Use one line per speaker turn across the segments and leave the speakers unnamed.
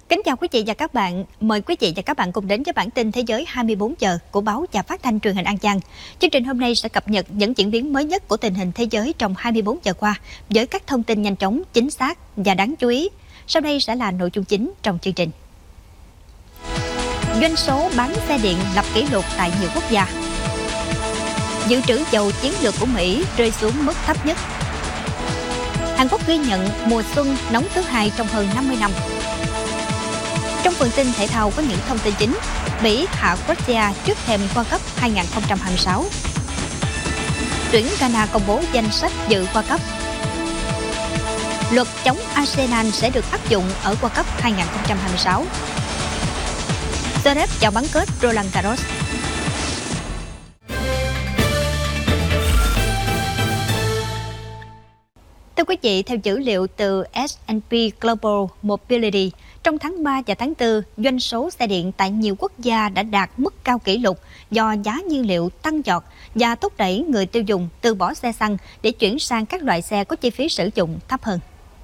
Kính chào quý vị và các bạn. Mời quý vị và các bạn cùng đến với bản tin Thế giới 24 giờ của báo và phát thanh truyền hình An Giang. Chương trình hôm nay sẽ cập nhật những diễn biến mới nhất của tình hình thế giới trong 24 giờ qua với các thông tin nhanh chóng, chính xác và đáng chú ý. Sau đây sẽ là nội dung chính trong chương trình. Doanh số bán xe điện lập kỷ lục tại nhiều quốc gia. Dự trữ dầu chiến lược của Mỹ rơi xuống mức thấp nhất. Hàn Quốc ghi nhận mùa xuân nóng thứ hai trong hơn 50 năm. Trong phần tin thể thao có những thông tin chính. Mỹ hạ Croatia trước thềm World Cup 2026. Tuyển Ghana công bố danh sách dự World Cup. Luật chống Arsenal sẽ được áp dụng ở World Cup 2026. Zverev chào bán kết Roland Garros. Thưa quý vị, theo dữ liệu từ S&P Global Mobility, trong tháng 3 và tháng 4, doanh số xe điện tại nhiều quốc gia đã đạt mức cao kỷ lục do giá nhiên liệu tăng giọt và thúc đẩy người tiêu dùng từ bỏ xe xăng để chuyển sang các loại xe có chi phí sử dụng thấp hơn.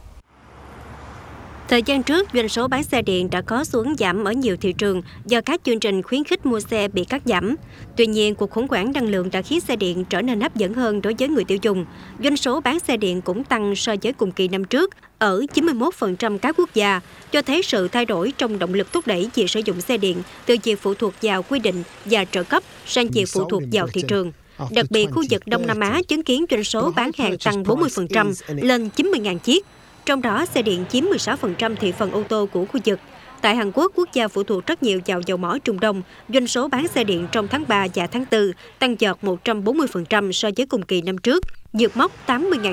Thời gian trước, doanh số bán xe điện đã có xu hướng giảm ở nhiều thị trường do các chương trình khuyến khích mua xe bị cắt giảm. Tuy nhiên, cuộc khủng hoảng năng lượng đã khiến xe điện trở nên hấp dẫn hơn đối với người tiêu dùng. Doanh số bán xe điện cũng tăng so với cùng kỳ năm trước ở 91% các quốc gia, cho thấy sự thay đổi trong động lực thúc đẩy việc sử dụng xe điện từ việc phụ thuộc vào quy định và trợ cấp sang việc phụ thuộc vào thị trường. Đặc biệt, khu vực Đông Nam Á chứng kiến doanh số bán hàng tăng 40% lên 90.000 chiếc. Trong đó, xe điện chiếm 16% thị phần ô tô của khu vực. Tại Hàn Quốc, quốc gia phụ thuộc rất nhiều vào dầu mỏ Trung Đông, doanh số bán xe điện trong tháng 3 và tháng 4 tăng giọt 140% so với cùng kỳ năm trước, vượt mốc 80.000